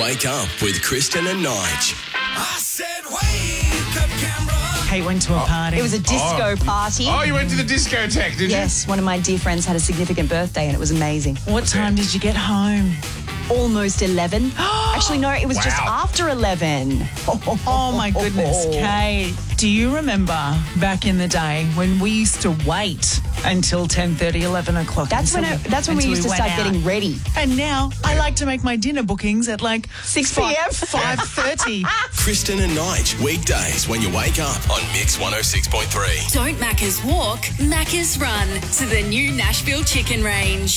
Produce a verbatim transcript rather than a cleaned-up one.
Wake up with Kristen and Nige. I said, wake up, Canberra. Kate went to a party. It was a disco party. Oh, you went to the discotheque, did Yes, one of my dear friends had a significant birthday and it was amazing. What time did you get home? Almost eleven. Actually, no, it was just Wow. after eleven. Oh, my goodness, Kate. Do you remember back in the day when we used to wait until ten thirty, eleven o'clock? That's when until it, that's when we until used to went start out? getting ready. And now I like to make my dinner bookings at like six p.m. five thirty. Kristen and Nige, weekdays when you wake up on Mix one oh six point three. Don't Macca's walk, Macca's run to the new Nashville Chicken Range.